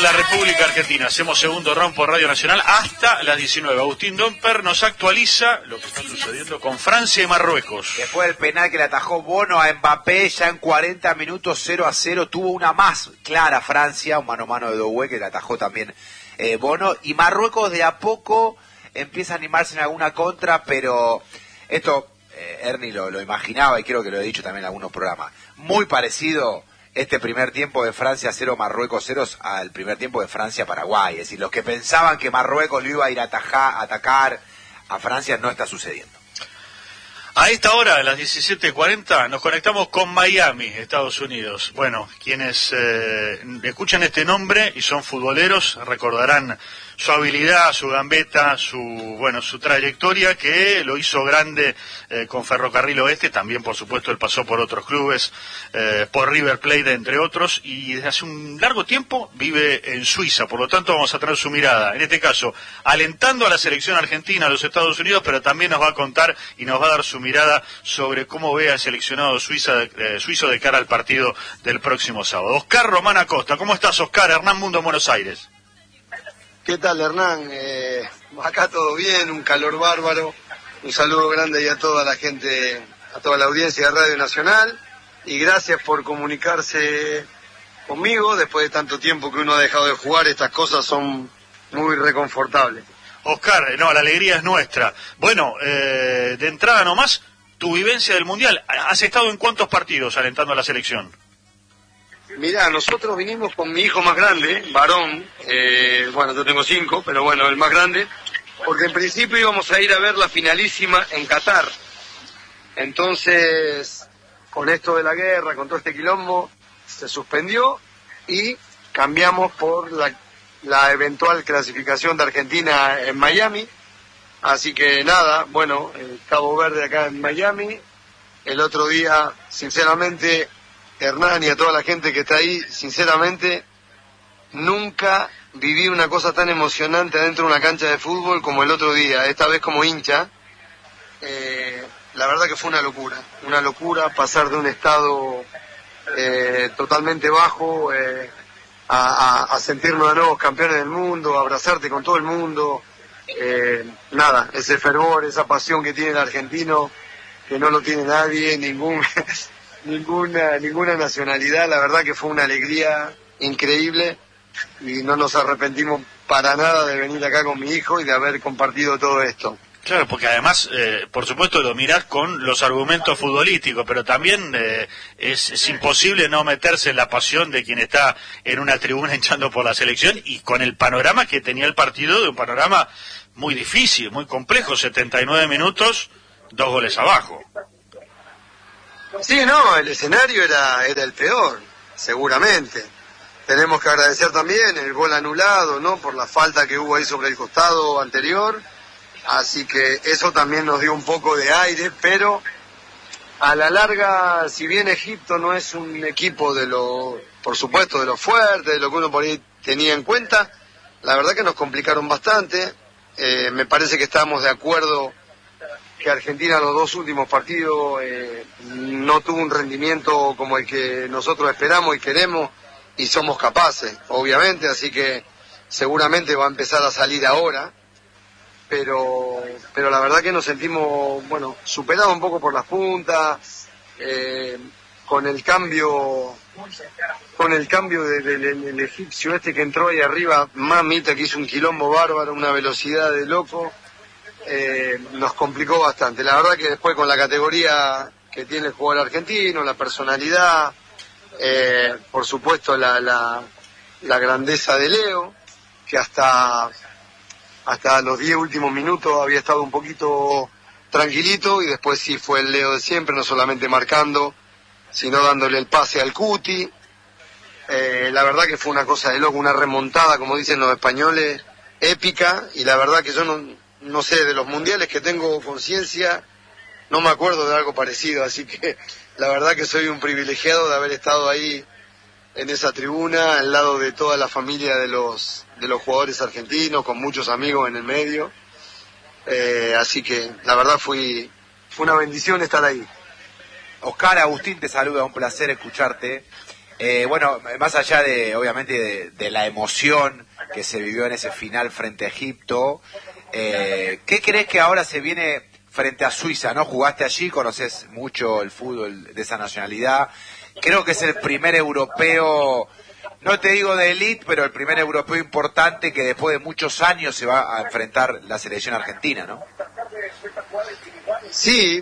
la República Argentina. Hacemos segundo round por Radio Nacional hasta las 19. Agustín Domper nos actualiza lo que está sucediendo con Francia y Marruecos. Después del penal que le atajó Bono a Mbappé, ya en 40 minutos 0-0, tuvo una más clara Francia, un mano a mano de Doué que le atajó también Bono, y Marruecos de a poco empieza a animarse en alguna contra, pero esto Ernie lo imaginaba y creo que lo he dicho también en algunos programas. Muy parecido este primer tiempo de Francia 0, Marruecos 0 al primer tiempo de Francia-Paraguay. Es decir, los que pensaban que Marruecos lo iba a ir a atacar a Francia no está sucediendo. A esta hora, a las 17:40, nos conectamos con Miami, Estados Unidos. Bueno, quienes escuchan este nombre y son futboleros recordarán su habilidad, su gambeta, su trayectoria, que lo hizo grande con Ferrocarril Oeste. También, por supuesto, él pasó por otros clubes, por River Plate, entre otros, y desde hace un largo tiempo vive en Suiza. Por lo tanto, vamos a tener su mirada, en este caso, alentando a la selección argentina, a los Estados Unidos, pero también nos va a contar y nos va a dar su mirada sobre cómo ve al seleccionado suizo de cara al partido del próximo sábado. Oscar Román Acosta, ¿cómo estás, Oscar? Hernán Mundo, Buenos Aires. ¿Qué tal, Hernán? Acá todo bien, un calor bárbaro. Un saludo grande ahí a toda la gente, a toda la audiencia de Radio Nacional. Y gracias por comunicarse conmigo. Después de tanto tiempo que uno ha dejado de jugar, estas cosas son muy reconfortables. Oscar, la alegría es nuestra. Bueno, de entrada nomás, tu vivencia del Mundial. ¿Has estado en cuántos partidos alentando a la selección? Mirá, nosotros vinimos con mi hijo más grande, varón, yo tengo 5, pero bueno, el más grande, porque en principio íbamos a ir a ver la finalísima en Qatar. Entonces, con esto de la guerra, con todo este quilombo, se suspendió y cambiamos por la eventual clasificación de Argentina en Miami. Así que nada, bueno, Cabo Verde acá en Miami. El otro día, sinceramente, Hernán y a toda la gente que está ahí, sinceramente, nunca viví una cosa tan emocionante dentro de una cancha de fútbol como el otro día, esta vez como hincha. La verdad que fue una locura pasar de un estado totalmente bajo a sentirnos de nuevo campeones del mundo, a abrazarte con todo el mundo. Ese fervor, esa pasión que tiene el argentino, que no lo tiene nadie, ninguna nacionalidad. La verdad que fue una alegría increíble y no nos arrepentimos para nada de venir acá con mi hijo y de haber compartido todo esto. Claro, porque además, por supuesto, lo mirás con los argumentos futbolísticos, pero también es imposible no meterse en la pasión de quien está en una tribuna hinchando por la selección y con el panorama que tenía el partido, de un panorama muy difícil, muy complejo, 79 minutos, 2 goles abajo. Sí, el escenario era el peor, seguramente. Tenemos que agradecer también el gol anulado, por la falta que hubo ahí sobre el costado anterior. Así que eso también nos dio un poco de aire, pero a la larga, si bien Egipto no es un equipo por supuesto, de lo fuerte, de lo que uno por ahí tenía en cuenta, la verdad que nos complicaron bastante. Me parece que estábamos de acuerdo que Argentina los 2 últimos partidos no tuvo un rendimiento como el que nosotros esperamos y queremos y somos capaces, obviamente, así que seguramente va a empezar a salir ahora, pero la verdad que nos sentimos, superados un poco por las puntas, con el cambio del egipcio este que entró ahí arriba, mamita, que hizo un quilombo bárbaro, una velocidad de loco. Nos complicó bastante. La verdad que después con la categoría que tiene el jugador argentino, la personalidad, por supuesto la grandeza de Leo, que hasta los 10 últimos minutos había estado un poquito tranquilito y después sí fue el Leo de siempre, no solamente marcando, sino dándole el pase al Cuti. La verdad que fue una cosa de loco, una remontada, como dicen los españoles, épica, y la verdad que yo no sé, de los mundiales que tengo conciencia, no me acuerdo de algo parecido, así que la verdad que soy un privilegiado de haber estado ahí en esa tribuna, al lado de toda la familia de los jugadores argentinos, con muchos amigos en el medio, así que la verdad fue una bendición estar ahí. Oscar, Agustín te saluda, un placer escucharte. Bueno, más allá obviamente, de la emoción que se vivió en ese final frente a Egipto, ¿qué crees que ahora se viene frente a Suiza? ¿No? Jugaste allí, conoces mucho el fútbol de esa nacionalidad. Creo que es el primer europeo, no te digo de élite, pero el primer europeo importante que después de muchos años se va a enfrentar la selección argentina, ¿no? Sí,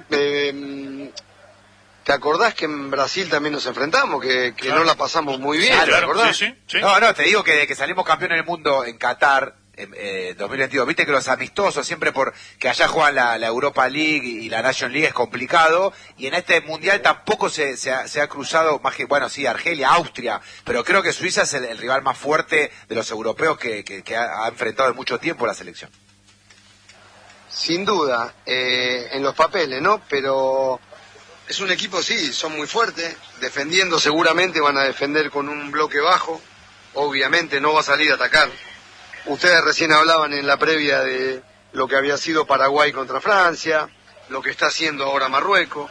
¿te acordás que en Brasil también nos enfrentamos? Que claro, no la pasamos muy bien, claro, ¿te acordás? Sí. No, te digo que de que salimos campeones del mundo en Qatar, 2022, viste que los amistosos siempre que allá juegan la Europa League y la Nation League es complicado, y en este mundial tampoco se ha cruzado, más que, bueno, sí, Argelia, Austria, pero creo que Suiza es el rival más fuerte de los europeos que ha enfrentado en mucho tiempo la selección. Sin duda, en los papeles, ¿no? Pero es un equipo, sí, son muy fuertes, defendiendo seguramente van a defender con un bloque bajo, obviamente no va a salir a atacar. Ustedes recién hablaban en la previa de lo que había sido Paraguay contra Francia, lo que está haciendo ahora Marruecos.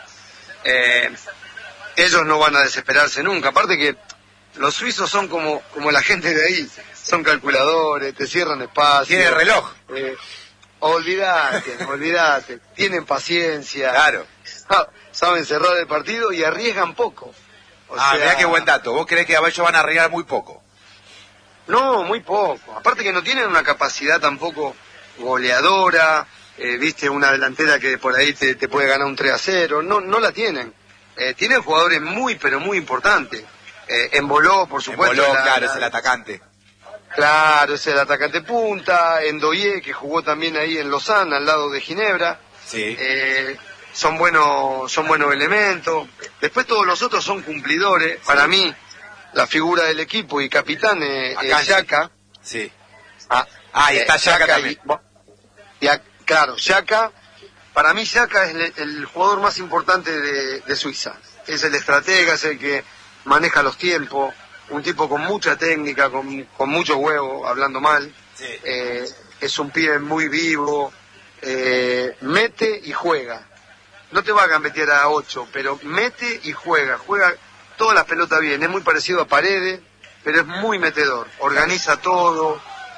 Ellos no van a desesperarse nunca. Aparte que los suizos son como la gente de ahí, son calculadores, te cierran espacio. Tiene reloj. Olvídate, tienen paciencia. Claro. Saben cerrar el partido y arriesgan poco. Mirá qué buen dato. ¿Vos creés que ellos van a arriesgar muy poco? No, muy poco. Aparte que no tienen una capacidad tampoco goleadora, viste, una delantera que por ahí te puede ganar un 3-0, no la tienen. Tienen jugadores muy, pero muy importantes. Embolo, por supuesto. Embolo, claro, es el atacante. Claro, es el atacante punta. Ndoye, que jugó también ahí en Lausanne, al lado de Ginebra. Sí. Son buenos elementos. Después todos los otros son cumplidores. Sí. Para mí, la figura del equipo y capitán es Xhaka. Sí. Y está Xhaka también. Claro, Xhaka, para mí Xhaka es el jugador más importante de Suiza. Es el estratega, es el que maneja los tiempos, un tipo con mucha técnica, con mucho huevo, hablando mal. Sí. Es un pibe muy vivo, mete y juega. No te va a meter a 8, pero mete y juega todas las pelotas bien, es muy parecido a Paredes, pero es muy metedor, organiza todo,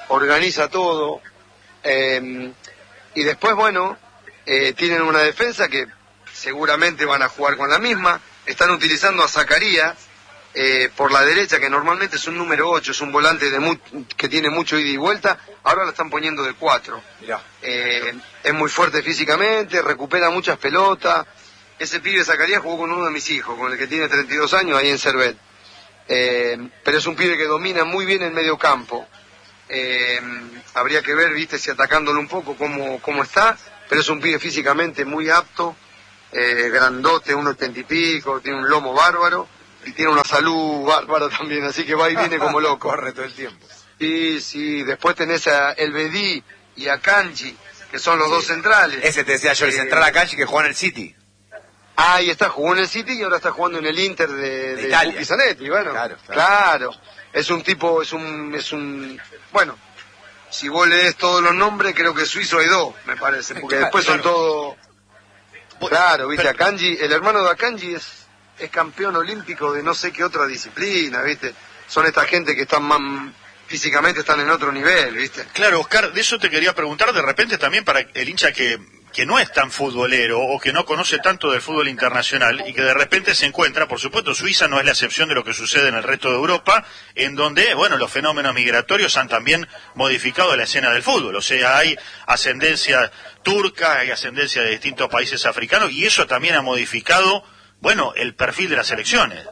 y después, bueno, tienen una defensa que seguramente van a jugar con la misma, están utilizando a Zakaria por la derecha, que normalmente es un número 8, es un volante que tiene mucho ida y vuelta, ahora lo están poniendo de 4. Es muy fuerte físicamente, recupera muchas pelotas. Ese pibe Zakaria jugó con uno de mis hijos, con el que tiene 32 años, ahí en Servet. Pero es un pibe que domina muy bien el medio campo. Habría que ver, viste, si atacándolo un poco cómo está, pero es un pibe físicamente muy apto, grandote, 1,80 y pico, tiene un lomo bárbaro y tiene una salud bárbara también, así que va y viene como loco. Corre todo el tiempo. Sí, después tenés a El Bedí y a Kanji, que son los dos centrales. Ese te decía yo, el central a Kanji que juega en el City. Ahí está, jugó en el City y ahora está jugando en el Inter de Pupi Zanetti, bueno. Claro. Es un tipo, bueno, si vos lees todos los nombres, creo que suizo hay 2, me parece, porque después son todos. Claro, viste, Akanji, el hermano de Akanji es campeón olímpico de no sé qué otra disciplina, viste. Son esta gente que están más físicamente, están en otro nivel, viste. Claro, Oscar, de eso te quería preguntar, de repente también para el hincha que no es tan futbolero o que no conoce tanto del fútbol internacional y que de repente se encuentra, por supuesto, Suiza no es la excepción de lo que sucede en el resto de Europa, en donde, bueno, los fenómenos migratorios han también modificado la escena del fútbol, o sea, hay ascendencia turca, hay ascendencia de distintos países africanos y eso también ha modificado, bueno, el perfil de las selecciones.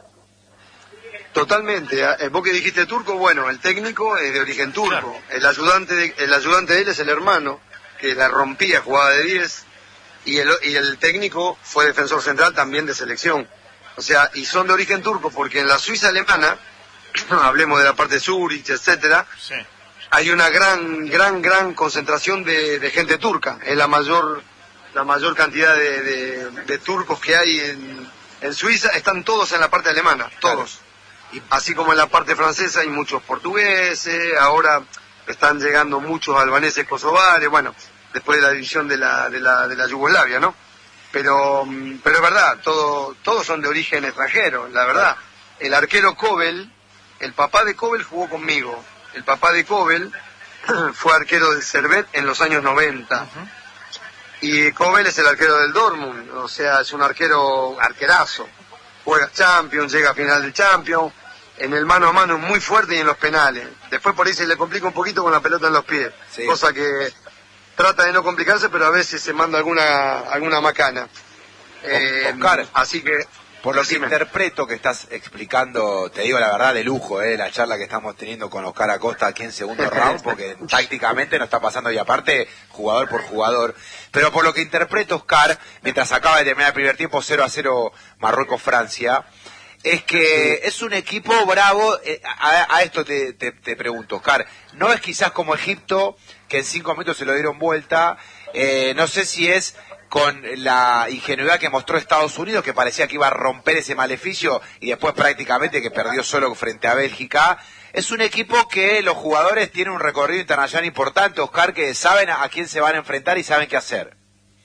Totalmente, vos que dijiste turco, bueno, el técnico es de origen turco, claro. El ayudante de él es el hermano, que la rompía, jugaba de 10, y el técnico fue defensor central también de selección. O sea, y son de origen turco, porque en la Suiza alemana, hablemos de la parte de Zurich, etcétera, sí, hay una gran concentración de gente turca. Es la mayor cantidad de turcos que hay en Suiza, están todos en la parte alemana, todos. Claro. Así como en la parte francesa hay muchos portugueses, ahora están llegando muchos albaneses kosovares, bueno, después de la división de la Yugoslavia, ¿no? Pero es verdad, todos son de origen extranjero, la verdad. el arquero Kobel, el papá de Kobel jugó conmigo. El papá de Kobel fue arquero del Servette en los años 90. Uh-huh. Y Kobel es el arquero del Dortmund, o sea, es un arquerazo. Juega Champions, llega a final de Champions, en el mano a mano muy fuerte y en los penales. Después por ahí se le complica un poquito con la pelota en los pies, sí. Cosa que trata de no complicarse, pero a veces se manda alguna macana. Oscar, así que... Por lo que interpreto que estás explicando, te digo la verdad, de lujo, la charla que estamos teniendo con Oscar Acosta aquí en segundo round, porque tácticamente nos está pasando y aparte, jugador por jugador. Pero por lo que interpreto, Oscar, mientras acaba de terminar el primer tiempo, 0-0 Marruecos-Francia, es que es un equipo bravo. A esto te pregunto, Oscar, ¿no es quizás como Egipto, que en 5 minutos se lo dieron vuelta? No sé si es con la ingenuidad que mostró Estados Unidos, que parecía que iba a romper ese maleficio y después prácticamente que perdió solo frente a Bélgica. Es un equipo que los jugadores tienen un recorrido internacional importante, Oscar, que saben a quién se van a enfrentar y saben qué hacer.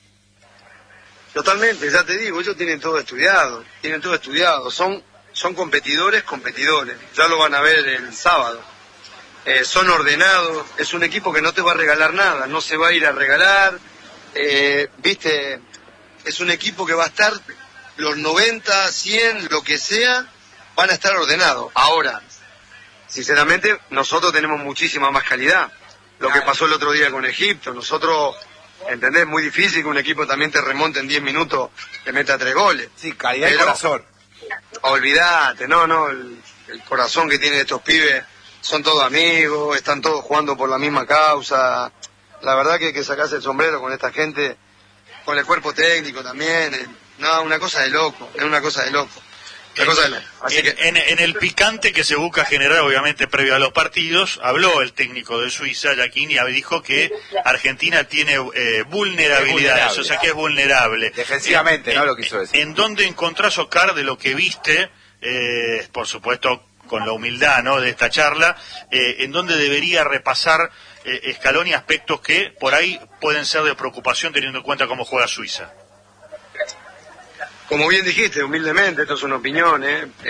Totalmente, ya te digo, ellos tienen todo estudiado, son competidores, ya lo van a ver el sábado. Son ordenados, es un equipo que no te va a regalar nada, no se va a ir a regalar. Viste, es un equipo que va a estar los 90, 100, lo que sea, van a estar ordenados. Ahora, sinceramente, nosotros tenemos muchísima más calidad. Lo que pasó el otro día con Egipto, nosotros, ¿entendés? Muy difícil que un equipo también te remonte en 10 minutos, te meta 3 goles. Sí, calidad y corazón. Olvídate, el corazón que tienen estos pibes, son todos amigos, están todos jugando por la misma causa. La verdad que hay que sacarse el sombrero con esta gente, con el cuerpo técnico también. Una cosa de loco, es una cosa de loco. Así que... en el picante que se busca generar, obviamente, previo a los partidos, habló el técnico de Suiza, Giacchini, y dijo que Argentina tiene vulnerabilidades, o sea que es vulnerable. Defensivamente, ¿no? Lo quiso decir. ¿En dónde encontrás, Oscar, de lo que viste, por supuesto, con la humildad, ¿no?, de esta charla, en dónde debería repasar Scaloni aspectos que por ahí pueden ser de preocupación teniendo en cuenta cómo juega Suiza? Como bien dijiste, humildemente, esto es una opinión,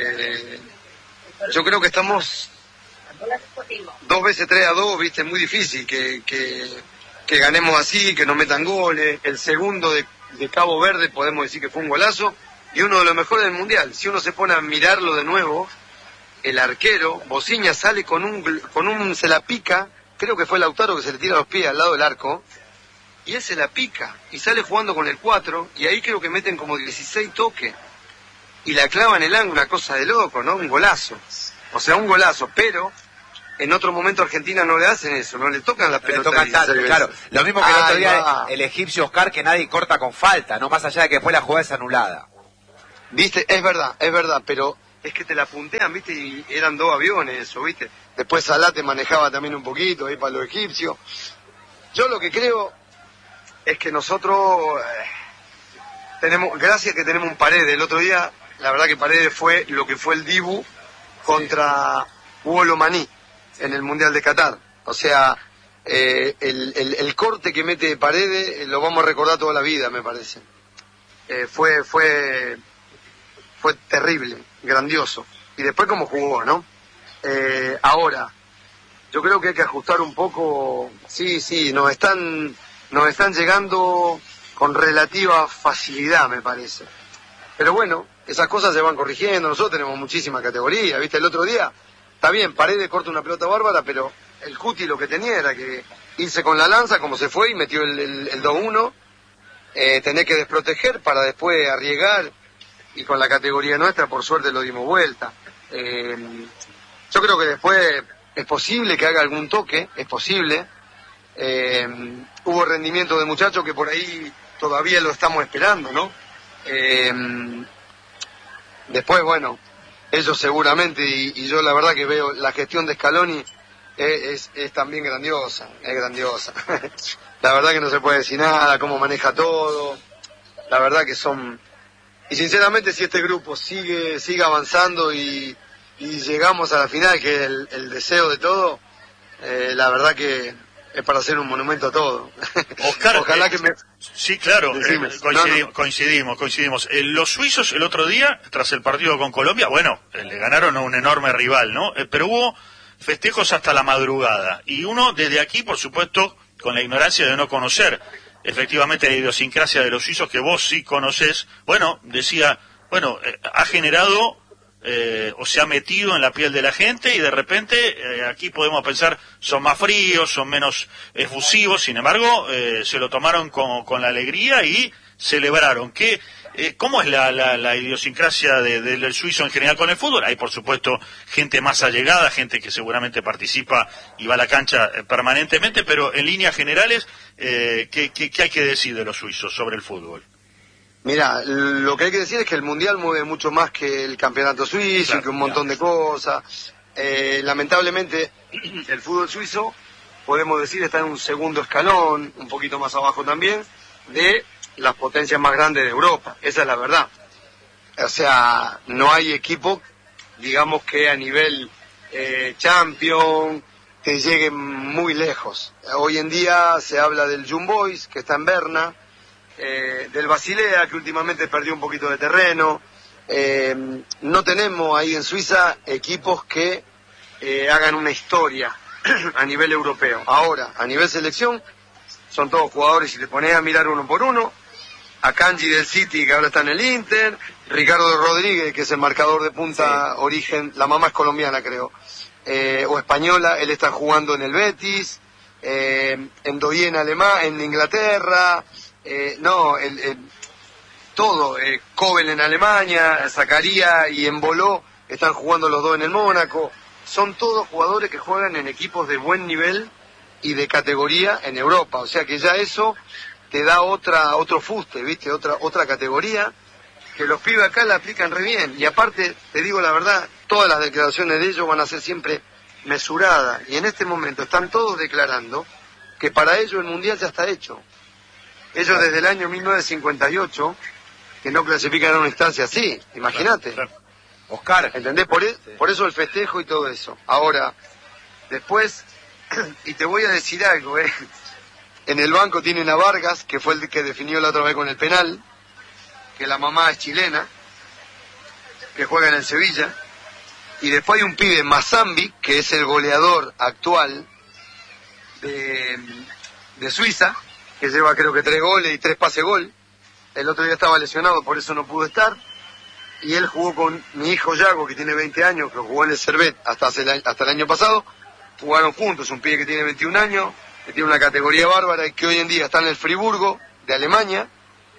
yo creo que estamos 2 veces 3-2, viste, muy difícil que ganemos así, que nos metan goles. El segundo de Cabo Verde podemos decir que fue un golazo y uno de los mejores del Mundial. Si uno se pone a mirarlo de nuevo, el arquero, Bociña, sale con un se la pica, creo que fue Lautaro que se le tira los pies al lado del arco, y él se la pica, y sale jugando con el 4, y ahí creo que meten como 16 toques, y la clava en el ángulo, una cosa de loco, ¿no? Un golazo. O sea, un golazo, pero en otro momento Argentina no le hacen eso, no le tocan las pelotas. Le tocan tanto, claro. Lo mismo que el otro día el egipcio Oscar, que nadie corta con falta, no más allá de que después la jugada es anulada. Viste, es verdad, pero es que te la puntean, viste, y eran 2 aviones eso, viste. Después Salah te manejaba también un poquito ahí para los egipcios. Yo lo que creo es que nosotros gracias que tenemos un Paredes. El otro día, la verdad que Paredes fue lo que fue el Dibu contra Hugo Lomaní en el Mundial de Qatar. O sea, el corte que mete Paredes lo vamos a recordar toda la vida, me parece. Fue terrible, grandioso. Y después cómo jugó, ¿no? Ahora, yo creo que hay que ajustar un poco. Sí, nos están llegando con relativa facilidad, me parece. Pero bueno, esas cosas se van corrigiendo. Nosotros tenemos muchísima categoría, ¿viste? El otro día, está bien, Paredes corta una pelota bárbara, pero el Cuti lo que tenía era que irse con la lanza, como se fue, y metió el 2-1. Tener que desproteger para después arriesgar, y con la categoría nuestra, por suerte, lo dimos vuelta. Yo creo que después es posible que haga algún toque, es posible. Hubo rendimiento de muchachos que por ahí todavía lo estamos esperando, ¿no? Después, bueno, ellos seguramente, y yo la verdad que veo la gestión de Scaloni es también grandiosa, es grandiosa. La verdad que no se puede decir nada, cómo maneja todo, la verdad que son... Y sinceramente, si este grupo sigue avanzando y llegamos a la final, que es el deseo de todo, la verdad que es para hacer un monumento a todo. Oscar, Ojalá que me... Sí, claro, coincidimos. Los suizos el otro día, tras el partido con Colombia, bueno, le ganaron a un enorme rival, ¿no? Pero hubo festejos hasta la madrugada. Y uno, desde aquí, por supuesto, con la ignorancia de no conocer efectivamente la idiosincrasia de los suizos, que vos sí conocés, bueno, decía, bueno, ha generado... o se ha metido en la piel de la gente y de repente aquí podemos pensar son más fríos, son menos efusivos, sin embargo se lo tomaron con la alegría y celebraron. ¿Cómo es la idiosincrasia del suizo en general con el fútbol? Hay por supuesto gente más allegada, gente que seguramente participa y va a la cancha permanentemente, pero en líneas generales ¿qué hay que decir de los suizos sobre el fútbol? Mira, lo que hay que decir es que el Mundial mueve mucho más que el campeonato suizo, claro, que un montón de cosas. Lamentablemente, el fútbol suizo, podemos decir, está en un segundo escalón, un poquito más abajo también, de las potencias más grandes de Europa. Esa es la verdad. O sea, no hay equipo, digamos, que a nivel Champions que lleguen muy lejos. Hoy en día se habla del Young Boys, que está en Berna, del Basilea, que últimamente perdió un poquito de terreno. No tenemos ahí en Suiza equipos que hagan una historia a nivel europeo. Ahora, a nivel selección, son todos jugadores, si te pones a mirar uno por uno, a Kanji del City, que ahora está en el Inter, Ricardo Rodríguez, que es el marcador de punta, sí, origen, la mamá es colombiana, creo, o española, él está jugando en el Betis, Ndoye en Inglaterra, todo, Kobel en Alemania, Zakaria y Emboló están jugando los dos en el Mónaco. Son todos jugadores que juegan en equipos de buen nivel y de categoría en Europa. O sea que ya eso te da otro fuste, ¿viste? Otra categoría que los pibes acá la aplican re bien. Y aparte, te digo la verdad, todas las declaraciones de ellos van a ser siempre mesuradas. Y en este momento están todos declarando que para ellos el Mundial ya está hecho. Ellos desde el año 1958, que no clasifican a una instancia así, imagínate. Claro. Oscar. ¿Entendés? Por eso el festejo y todo eso. Ahora, después, y te voy a decir algo, en el banco tienen a Vargas, que fue el que definió la otra vez con el penal, que la mamá es chilena, que juega en el Sevilla, y después hay un pibe, Mazambi, que es el goleador actual de Suiza, que lleva creo que 3 goles y 3 pases gol. El otro día estaba lesionado, por eso no pudo estar. Y él jugó con mi hijo Yago, que tiene 20 años, que jugó en el Servet hasta el año pasado. Jugaron juntos, un pibe que tiene 21 años, que tiene una categoría bárbara y que hoy en día está en el Friburgo de Alemania,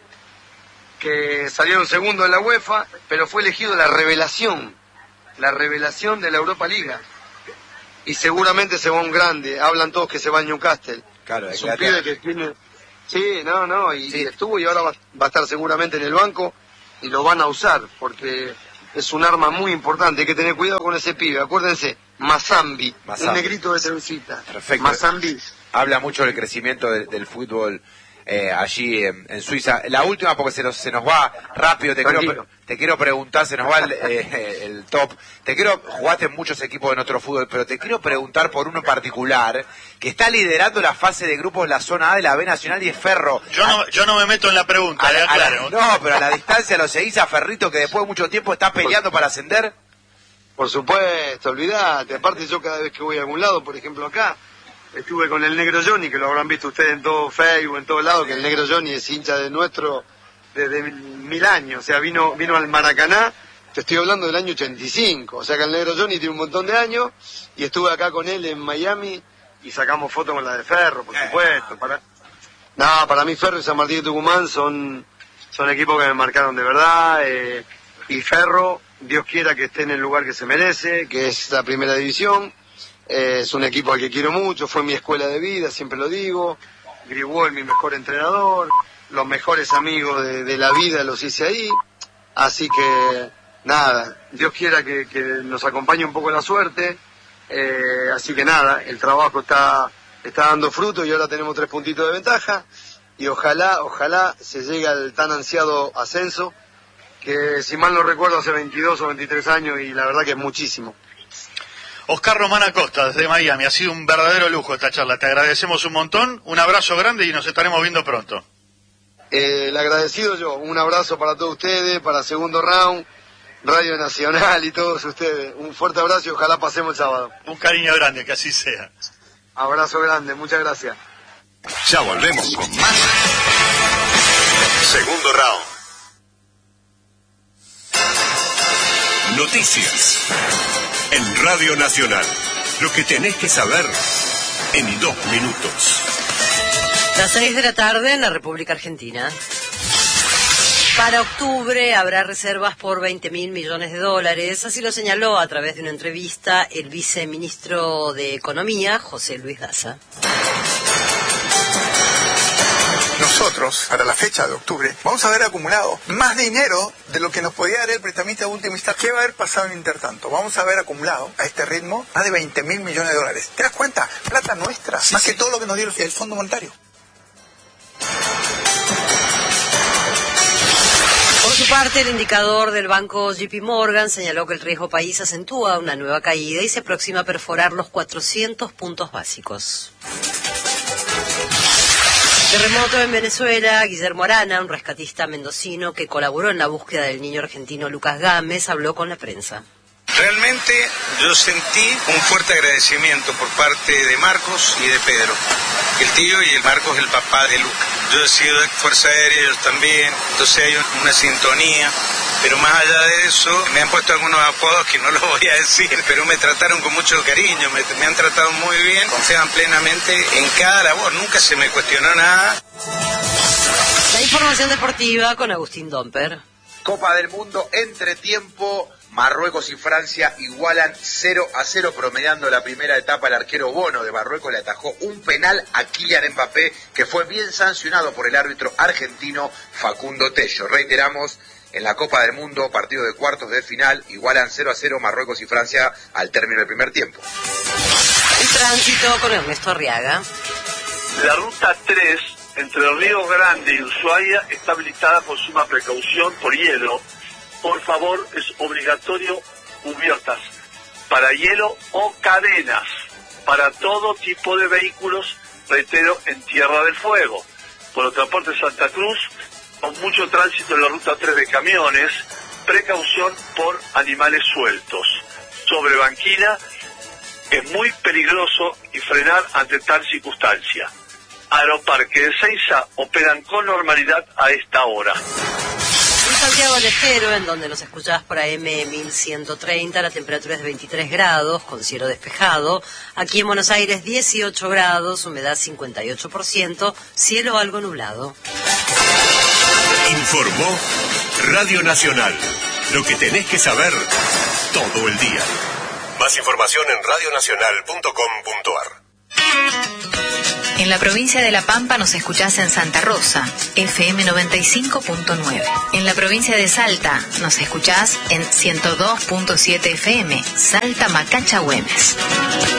que salieron segundo en la UEFA, pero fue elegido la revelación de la Europa Liga. Y seguramente se va un grande, hablan todos que se va al Newcastle. Claro, es un pibe que tiene... Sí, y estuvo y ahora va a estar seguramente en el banco y lo van a usar porque es un arma muy importante. Hay que tener cuidado con ese pibe. Acuérdense, Mazambi. Un negrito de cervecita. Perfecto. Mazambi. Habla mucho del crecimiento del fútbol allí en Suiza. La última, porque se nos va rápido, te quiero preguntar, se nos va el top. Jugaste en muchos equipos de nuestro fútbol, pero te quiero preguntar por uno en particular, que está liderando la fase de grupos de la zona A de la B Nacional y es Ferro. Yo no me meto en la pregunta, claro. No, pero a la distancia lo seguís a Ferrito, que después de mucho tiempo está peleando para ascender. Por supuesto, olvidate. Aparte yo cada vez que voy a algún lado, por ejemplo acá, estuve con el Negro Johnny, que lo habrán visto ustedes en todo Facebook, en todos lados, que el Negro Johnny es hincha de nuestro desde 1000 años. O sea, vino al Maracaná, te estoy hablando del año 85. O sea que el Negro Johnny tiene un montón de años y estuve acá con él en Miami y sacamos fotos con la de Ferro, por supuesto. Para mí Ferro y San Martín de Tucumán son equipos que me marcaron de verdad. Y Ferro, Dios quiera que esté en el lugar que se merece, que es la primera división. Es un equipo al que quiero mucho, fue mi escuela de vida, siempre lo digo. Grigol, mi mejor entrenador, los mejores amigos de la vida los hice ahí. Así que, nada, Dios quiera que nos acompañe un poco la suerte. Así que nada, el trabajo está dando fruto y ahora tenemos 3 puntitos de ventaja. Y ojalá se llegue al tan ansiado ascenso, que si mal no recuerdo hace 22 o 23 años y la verdad que es muchísimo. Oscar Román Acosta, desde Miami. Ha sido un verdadero lujo esta charla. Te agradecemos un montón, un abrazo grande y nos estaremos viendo pronto. El agradecido yo, un abrazo para todos ustedes, para Segundo Round, Radio Nacional y todos ustedes. Un fuerte abrazo y ojalá pasemos el sábado. Un cariño grande, que así sea. Abrazo grande, muchas gracias. Ya volvemos con más Segundo Round. Noticias en Radio Nacional. Lo que tenés que saber en 2 minutos. Las 6 de la tarde en la República Argentina. Para octubre habrá reservas por $20.000 millones. Así lo señaló a través de una entrevista el viceministro de Economía, José Luis Daza. Nosotros, para la fecha de octubre, vamos a haber acumulado más dinero de lo que nos podía dar el prestamista de última instancia. ¿Qué va a haber pasado en intertanto? Vamos a haber acumulado a este ritmo más de $20.000 millones. ¿Te das cuenta? Plata nuestra, más que todo lo que nos dio el Fondo Monetario. Por su parte, el indicador del banco JP Morgan señaló que el riesgo país acentúa una nueva caída y se aproxima a perforar los 400 puntos básicos. Terremoto en Venezuela. Guillermo Arana, un rescatista mendocino que colaboró en la búsqueda del niño argentino Lucas Gámez, habló con la prensa. Realmente yo sentí un fuerte agradecimiento por parte de Marcos y de Pedro, el tío, y el Marcos, el papá de Lucas. Yo he sido de Fuerza Aérea, ellos también, entonces hay una sintonía, pero más allá de eso, me han puesto algunos apodos que no los voy a decir, pero me trataron con mucho cariño, me han tratado muy bien, confiaban plenamente en cada labor, nunca se me cuestionó nada. La información deportiva con Agustín Domper. Copa del Mundo, entretiempo. Marruecos y Francia igualan 0-0, promediando la primera etapa. El arquero Bono de Marruecos le atajó un penal a Kylian Mbappé, que fue bien sancionado por el árbitro argentino Facundo Tello. Reiteramos, en la Copa del Mundo, partido de cuartos de final, igualan 0-0 Marruecos y Francia al término del primer tiempo. El tránsito con Ernesto Arriaga. La ruta 3 entre Río Grande y Ushuaia está habilitada con suma precaución por hielo. Por favor, es obligatorio cubiertas para hielo o cadenas para todo tipo de vehículos, reitero, en Tierra del Fuego. Por el transporte Santa Cruz, con mucho tránsito en la ruta 3 de camiones, precaución por animales sueltos. Sobre banquina, es muy peligroso y frenar ante tal circunstancia. Aeroparque de Seiza operan con normalidad a esta hora. En Santiago del Estero, en donde nos escuchás por AM 1130, la temperatura es de 23 grados, con cielo despejado. Aquí en Buenos Aires, 18 grados, humedad 58%, cielo algo nublado. Informó Radio Nacional. Lo que tenés que saber todo el día. Más información en radionacional.com.ar. En la provincia de La Pampa nos escuchás en Santa Rosa, FM 95.9. En la provincia de Salta nos escuchás en 102.7 FM, Salta Macacha Güemes.